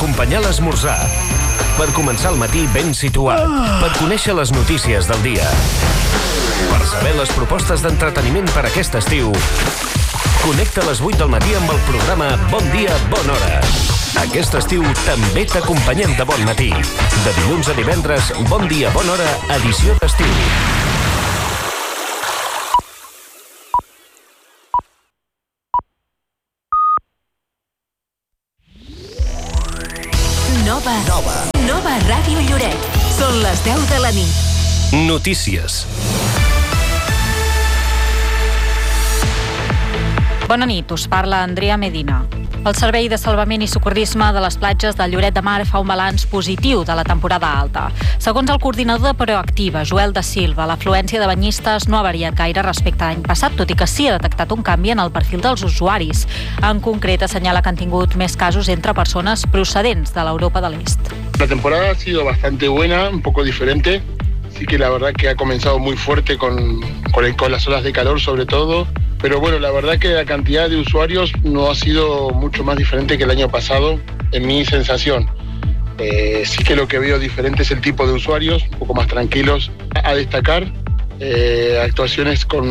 acompanyar l'esmorzar, per començar el matí ben situat, per conèixer les notícies del dia, per saber les propostes d'entreteniment per aquest estiu. Connecta a les 8 del matí amb el programa Bon Dia, Bona Hora. Aquest estiu també t'acompanyem de bon matí. De dilluns a divendres, Bon Dia, Bona Hora, edició d'estiu. Nova Ràdio Lloret. Són les 10 de la nit. Notícies. Bona nit, us parla Andrea Medina. El Servei de Salvament i Socorrisme de les platges de Lloret de Mar fa un balanç positiu de la temporada alta. Segons el coordinador de Proactiva, Joel da Silva, l'afluència de banyistes no ha variat gaire respecte a l'any passat, tot i que sí ha detectat un canvi en el perfil dels usuaris. En concret, assenyala que han tingut més casos entre persones procedents de l'Europa de l'Est. La temporada ha sido bastante buena, un poco diferente. Sí que la verdad que ha comenzado muy fuerte con las olas de calor sobre todo. Pero bueno, la verdad que la cantidad de usuarios no ha sido mucho más diferente que el año pasado, en mi sensación. Sí que lo que veo diferente es el tipo de usuarios, un poco más tranquilos. A destacar, actuaciones con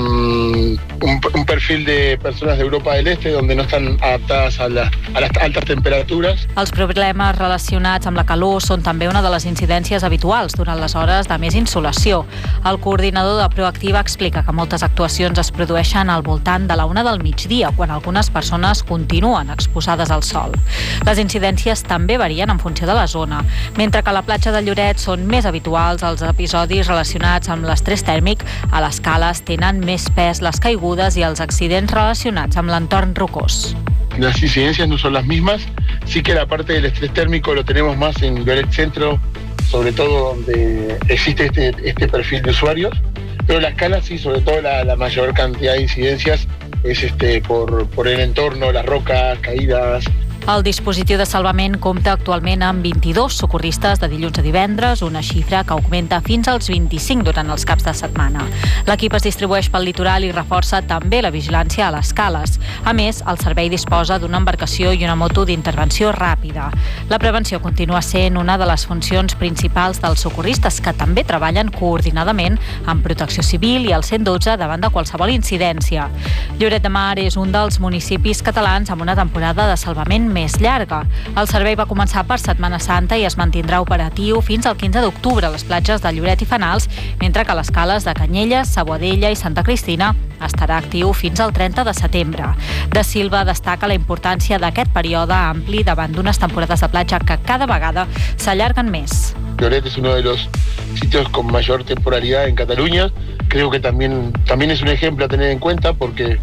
un perfil de personas de Europa del Este donde no están adaptadas a las altas temperaturas. Els problemes relacionats amb la calor són també una de les incidències habituals durant les hores de més insolació. El coordinador de Proactiva explica que moltes actuacions es produeixen al voltant de la 1 del migdia, quan algunes persones continuen exposades al sol. Les incidències també varien en funció de la zona. Mentre que a la platja de Lloret són més habituals els episodis relacionats amb l'estrès tèrmic, a les cales tenen més pes les caigudes i els accidents relacionats amb l'entorn rocós. Las incidencias no son las mismas, sí que la parte del estrés térmico lo tenemos más en Lloret Centro, sobre todo donde existe este perfil de usuarios, pero las calas sí, sobre todo la mayor cantidad de incidencias es por el entorno, las rocas, caídas. El dispositiu de salvament compta actualment amb 22 socorristes de dilluns a divendres, una xifra que augmenta fins als 25 durant els caps de setmana. L'equip es distribueix pel litoral i reforça també la vigilància a les cales. A més, el servei disposa d'una embarcació i una moto d'intervenció ràpida. La prevenció continua sent una de les funcions principals dels socorristes, que també treballen coordinadament amb Protecció Civil i el 112 davant de qualsevol incidència. Lloret de Mar és un dels municipis catalans amb una temporada de salvament més llarga. El servei va començar per Setmana Santa i es mantindrà operatiu fins al 15 d'octubre a les platges de Lloret i Fenals, mentre que a les cales de Canyelles, Saboadella i Santa Cristina estarà actiu fins al 30 de setembre. Da Silva destaca la importància d'aquest període ampli davant d'unes temporades de platja que cada vegada s'allarguen més. Lloret es uno de los sitios con mayor temporalidad en Cataluña. Creo que también es un ejemplo a tener en cuenta porque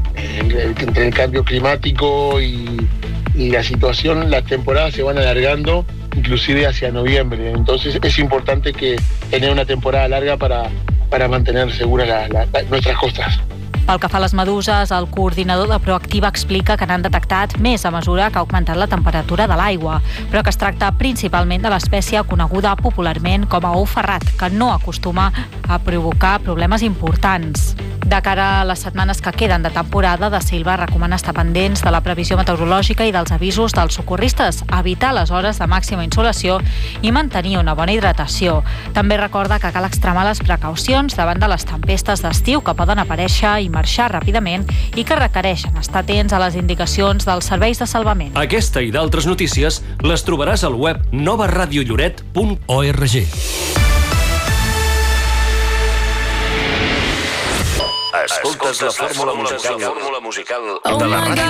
entre el cambio climático y la situación, las temporadas se van alargando inclusive hacia noviembre. Entonces es importante que tener una temporada larga para mantener seguras nuestras costas. Pel que fa a les meduses, el coordinador de Proactiva explica que n'han detectat més a mesura que ha augmentat la temperatura de l'aigua, però que es tracta principalment de l'espècie coneguda popularment com a ou ferrat, que no acostuma a provocar problemes importants. De cara a les setmanes que queden de temporada, Da Silva recomana estar pendents de la previsió meteorològica i dels avisos dels socorristes, evitar les hores de màxima insolació i mantenir una bona hidratació. També recorda que cal extremar les precaucions davant de les tempestes d'estiu que poden aparèixer i marxar ràpidament i que requereixen estar atents a les indicacions dels serveis de salvament. Aquesta i d'altres notícies les trobaràs al web novaradiolloret.org. Escoltes la fórmula musical de la ràdio